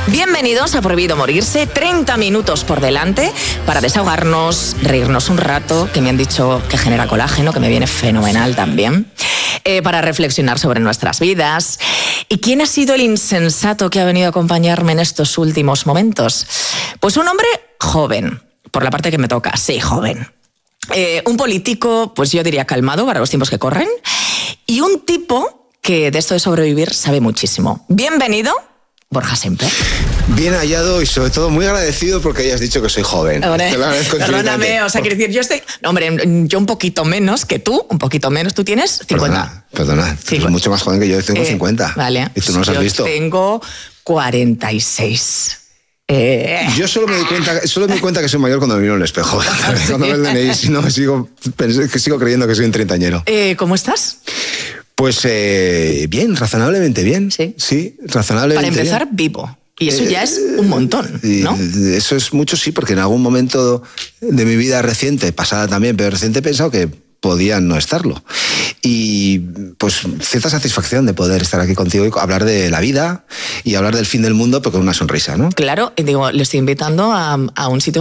Bienvenidos a Prohibido Morirse, 30 minutos por delante para desahogarnos, reírnos un rato, que me han dicho que genera colágeno, que me viene fenomenal también, para reflexionar sobre nuestras vidas. ¿Y quién ha sido el insensato que ha venido a acompañarme en estos últimos momentos? Pues un hombre joven, por la parte que me toca, sí, joven. Un político, pues yo diría calmado para los tiempos que corren, y un tipo que de esto de sobrevivir sabe muchísimo. Bienvenido, Borja Semper. Bien hallado y sobre todo muy agradecido porque hayas dicho que soy joven. Hombre, te lo agradezco perdóname, o sea, quiero decir, yo estoy... No, hombre, yo un poquito menos que tú, un poquito menos. ¿Tú tienes 50? Perdona, tú eres mucho más joven que yo tengo 50. Vale. Y tú no los has visto. Yo tengo 46. Yo solo me doy cuenta que soy mayor cuando me miro en el espejo. Cuando veo el DNI, si no, sigo creyendo que soy un treintañero. ¿Cómo estás? Pues bien, razonablemente bien. Sí, razonablemente Para empezar, bien. vivo. Y eso ya es un montón, ¿no? Eso es mucho, sí, porque en algún momento de mi vida reciente, pasada también, pero reciente, he pensado que podía no estarlo. Y pues cierta satisfacción de poder estar aquí contigo y hablar de la vida y hablar del fin del mundo, pero con una sonrisa, ¿no? Claro, digo, le estoy invitando a un sitio